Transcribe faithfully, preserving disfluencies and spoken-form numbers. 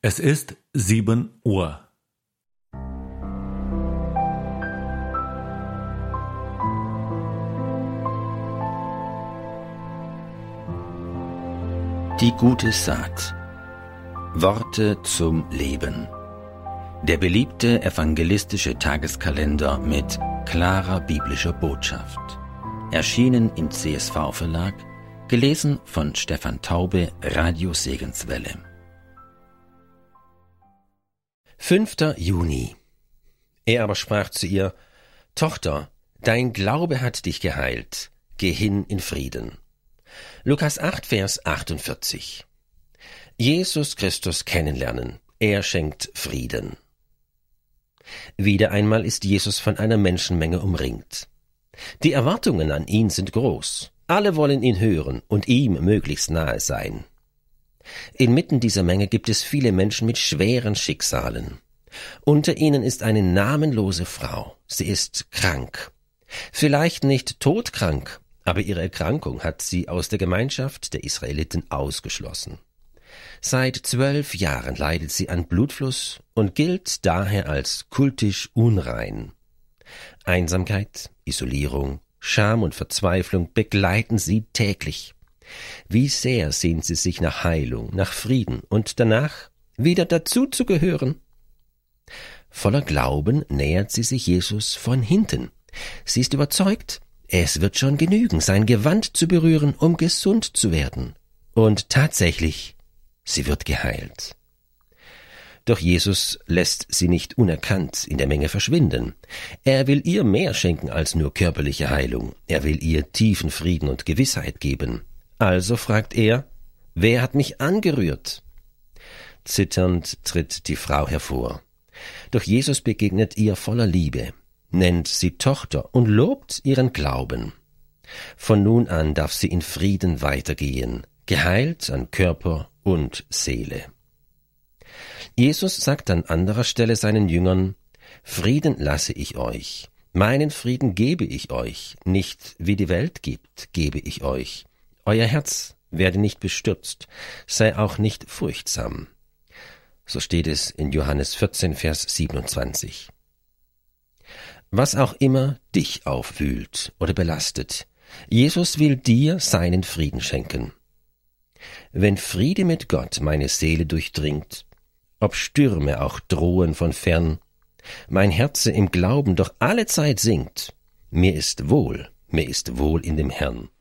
Es ist sieben Uhr. Die gute Saat. Worte zum Leben. Der beliebte evangelistische Tageskalender mit klarer biblischer Botschaft. Erschienen im C S V-Verlag, gelesen von Stefan Taube, Radio Segenswelle. fünfter Juni. Er aber sprach zu ihr: Tochter, dein Glaube hat dich geheilt, geh hin in Frieden. Lukas acht, Vers achtundvierzig. Jesus Christus kennenlernen, er schenkt Frieden. Wieder einmal ist Jesus von einer Menschenmenge umringt. Die Erwartungen an ihn sind groß. Alle wollen ihn hören und ihm möglichst nahe sein. Inmitten dieser Menge gibt es viele Menschen mit schweren Schicksalen. Unter ihnen ist eine namenlose Frau. Sie ist krank. Vielleicht nicht todkrank, aber ihre Erkrankung hat sie aus der Gemeinschaft der Israeliten ausgeschlossen. Seit zwölf Jahren leidet sie an Blutfluss und gilt daher als kultisch unrein. Einsamkeit, Isolierung, Scham und Verzweiflung begleiten sie täglich. Wie sehr sehnt sie sich nach Heilung, nach Frieden und danach wieder dazu zu gehören. Voller Glauben nähert sie sich Jesus von hinten. Sie ist überzeugt, es wird schon genügen, sein Gewand zu berühren, um gesund zu werden. Und tatsächlich, sie wird geheilt. Doch Jesus lässt sie nicht unerkannt in der Menge verschwinden. Er will ihr mehr schenken als nur körperliche Heilung. Er will ihr tiefen Frieden und Gewissheit geben. Also fragt er: Wer hat mich angerührt? Zitternd tritt die Frau hervor. Doch Jesus begegnet ihr voller Liebe, nennt sie Tochter und lobt ihren Glauben. Von nun an darf sie in Frieden weitergehen, geheilt an Körper und Seele. Jesus sagt an anderer Stelle seinen Jüngern: Frieden lasse ich euch, meinen Frieden gebe ich euch, nicht wie die Welt gibt, gebe ich euch. Euer Herz werde nicht bestürzt, sei auch nicht furchtsam. So steht es in Johannes vierzehn, Vers siebenundzwanzig. Was auch immer dich aufwühlt oder belastet, Jesus will dir seinen Frieden schenken. Wenn Friede mit Gott meine Seele durchdringt, ob Stürme auch drohen von fern, mein Herze im Glauben doch alle Zeit singt, mir ist wohl, mir ist wohl in dem Herrn.